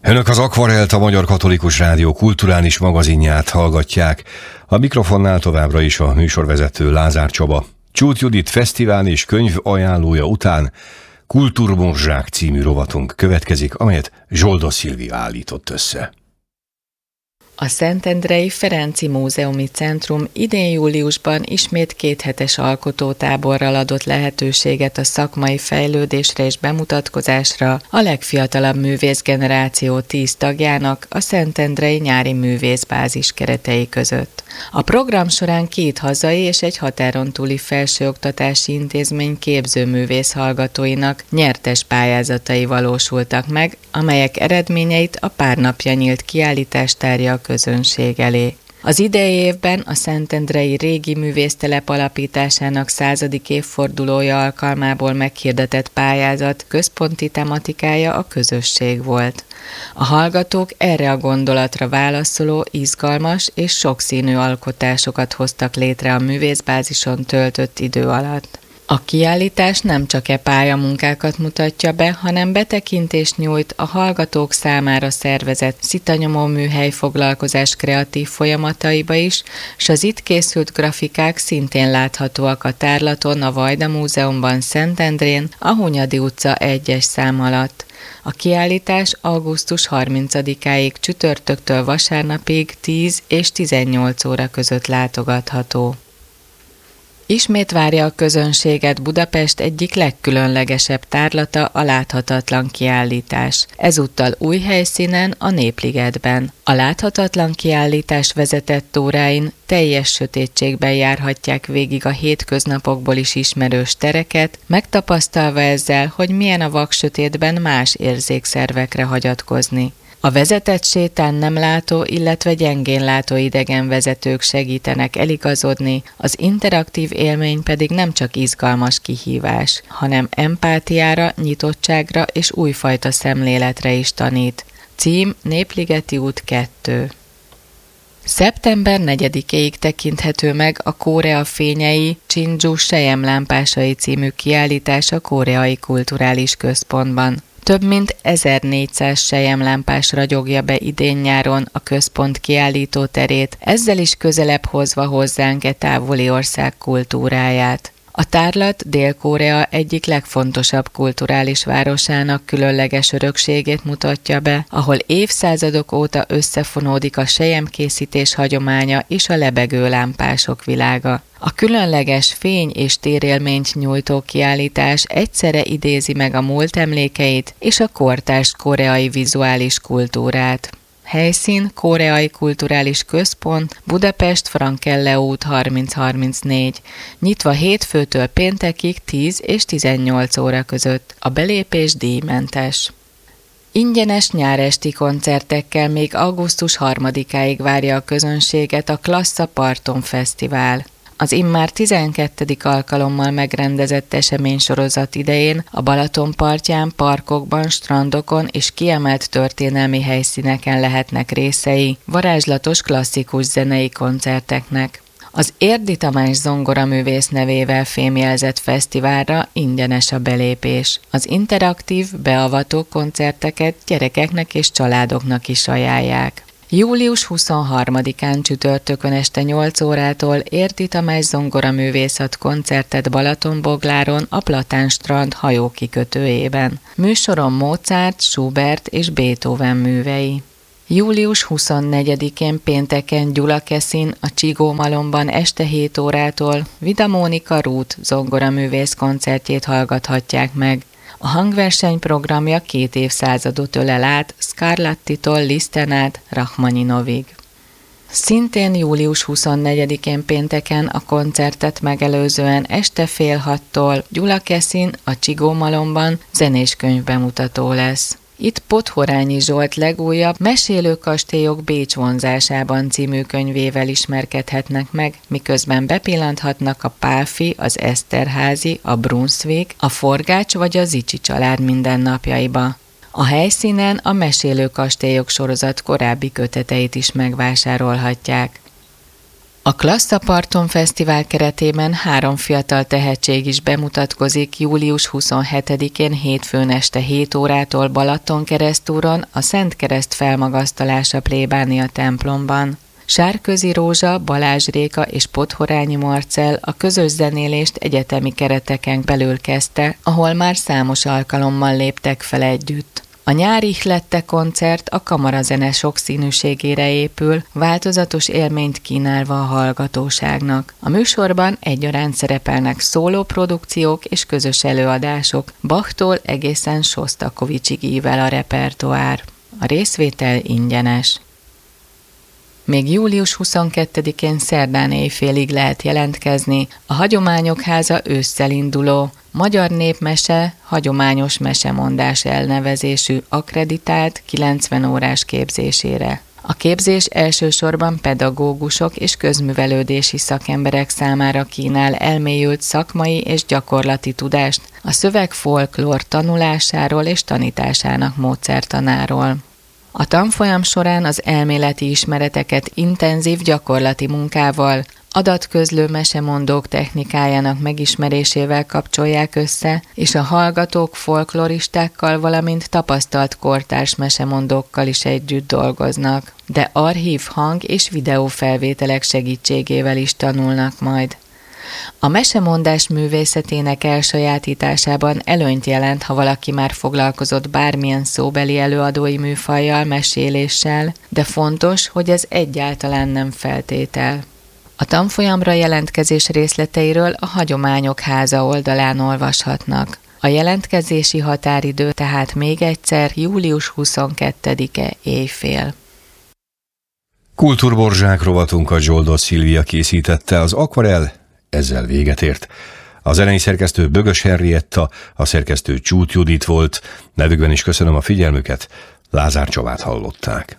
Önök az Akvarelt, a Magyar Katolikus Rádió kulturális magazinját hallgatják. A mikrofonnál továbbra is a műsorvezető Lázár Csaba. Csút Judit fesztivál és könyv ajánlója után Kulturmorzsák című rovatunk következik, amelyet Zsoldos Szilvia állított össze. A Szentendrei Ferenczy Múzeumi Centrum idén júliusban ismét kéthetes alkotótáborral adott lehetőséget a szakmai fejlődésre és bemutatkozásra a legfiatalabb művészgeneráció 10 tagjának a Szentendrei Nyári Művészbázis keretei között. A program során 2 hazai és egy határon túli felsőoktatási intézmény képzőművész hallgatóinak nyertes pályázatai valósultak meg, amelyek eredményeit a pár napja nyílt kiállítás tárja a közönség elé. Az idei évben a szentendrei régi művésztelep alapításának 100. évfordulója alkalmából meghirdetett pályázat központi tematikája a közösség volt. A hallgatók erre a gondolatra válaszoló, izgalmas és sokszínű alkotásokat hoztak létre a művészbázison töltött idő alatt. A kiállítás nem csak pályamunkákat mutatja be, hanem betekintést nyújt a hallgatók számára szervezett szitanyomó műhely foglalkozás kreatív folyamataiba is, s az itt készült grafikák szintén láthatóak a tárlaton a Vajda Múzeumban Szentendrén, a Hunyadi utca 1-es szám alatt. A kiállítás augusztus 30-áig csütörtöktől vasárnapig 10 és 18 óra között látogatható. Ismét várja a közönséget Budapest egyik legkülönlegesebb tárlata, a Láthatatlan kiállítás. Ezúttal új helyszínen, a Népligetben. A Láthatatlan kiállítás vezetett óráin teljes sötétségben járhatják végig a hétköznapokból is ismerős tereket, megtapasztalva ezzel, hogy milyen a vaksötétben más érzékszervekre hagyatkozni. A vezetett sétán nem látó, illetve gyengén látó idegenvezetők segítenek eligazodni, az interaktív élmény pedig nem csak izgalmas kihívás, hanem empátiára, nyitottságra és újfajta szemléletre is tanít. Cím: Népligeti út 2. Szeptember 4-éig tekinthető meg a Korea fényei Csindzsu selyemlámpásai című kiállítás a Koreai Kulturális Központban. Több mint 1400 selyemlámpás ragyogja be idén-nyáron a központ kiállító terét, ezzel is közelebb hozva hozzánk távoli ország kultúráját. A tárlat Dél-Korea egyik legfontosabb kulturális városának különleges örökségét mutatja be, ahol évszázadok óta összefonódik a selyemkészítés hagyománya és a lebegő lámpások világa. A különleges fény- és térélményt nyújtó kiállítás egyszerre idézi meg a múlt emlékeit és a kortárs koreai vizuális kultúrát. Helyszín: Koreai Kulturális Központ, Budapest, Frankelle út 3034. Nyitva hétfőtől péntekig 10 és 18 óra között. A belépés díjmentes. Ingyenes nyáresti koncertekkel még augusztus 3-áig várja a közönséget a Klassza Parton Fesztivál. Az immár 12. alkalommal megrendezett eseménysorozat idején a Balaton partján, parkokban, strandokon és kiemelt történelmi helyszíneken lehetnek részei varázslatos klasszikus zenei koncerteknek. Az Érdi Tamás zongoraművész nevével fémjelzett fesztiválra ingyenes a belépés. Az interaktív, beavató koncerteket gyerekeknek és családoknak is ajánlják. Július 23-án csütörtökön este 8 órától Érdi Tamás zongoraművész ad koncertet Balatonbogláron a Platán strand hajókikötőjében. Műsoron Mozart, Schubert és Beethoven művei. Július 24-én pénteken Gyulakeszin a Csigómalomban este 7 órától Vida Mónika Ruth zongoraművész koncertjét hallgathatják meg. A hangverseny programja 2 évszázadot ölel át, Scarlattitól Liszten át Rachmaninovig. Szintén július 24-én pénteken a koncertet megelőzően este fél 6-tól Gyulakeszin a Csigómalomban zenés könyvbemutató lesz. Itt Podhorányi Zsolt legújabb Mesélőkastélyok Bécs vonzásában című könyvével ismerkedhetnek meg, miközben bepillanthatnak a Pálffy, az Eszterházy, a Brunswick, a Forgács vagy a Zichy család mindennapjaiba. A helyszínen a Mesélőkastélyok sorozat korábbi köteteit is megvásárolhatják. A Klasszaparton Fesztivál keretében 3 fiatal tehetség is bemutatkozik július 27-én hétfőn este 7 órától Balatonkeresztúron a Szent Kereszt felmagasztalása plébánia templomban. Sárközi Rózsa, Balázs Réka és Podhorányi Marcell a közös zenélést egyetemi kereteken belül kezdte, ahol már számos alkalommal léptek fel együtt. A nyári Ihlette koncert a kamarazene sokszínűségére épül, változatos élményt kínálva a hallgatóságnak. A műsorban egyaránt szerepelnek szólóprodukciók és közös előadások, Bachtól egészen Sosztakovicsig ível a repertoár. A részvétel ingyenes. Még július 22-én szerdán éjfélig lehet jelentkezni a Hagyományok Háza ősszel induló Magyar Népmese hagyományos mesemondás elnevezésű akkreditált 90 órás képzésére. A képzés elsősorban pedagógusok és közművelődési szakemberek számára kínál elmélyült szakmai és gyakorlati tudást a szöveg folklór tanulásáról és tanításának módszertanáról. A tanfolyam során az elméleti ismereteket intenzív gyakorlati munkával, adatközlő mesemondók technikájának megismerésével kapcsolják össze, és a hallgatók folkloristákkal, valamint tapasztalt kortárs mesemondókkal is együtt dolgoznak, de archív hang- és videófelvételek segítségével is tanulnak majd. A mesemondás művészetének elsajátításában előnyt jelent, ha valaki már foglalkozott bármilyen szóbeli előadói műfajjal, meséléssel, de fontos, hogy ez egyáltalán nem feltétel. A tanfolyamra jelentkezés részleteiről a Hagyományok Háza oldalán olvashatnak. A jelentkezési határidő tehát még egyszer július 22-e éjfél. Kultúrborzsák rovatunkat Zsoldor Szilvia készítette, az Akvarell ezzel véget ért. A zenei szerkesztő Bögös Henrietta, a szerkesztő Csút Judit volt. Nevükben is köszönöm a figyelmüket, Lázár Csabát hallották.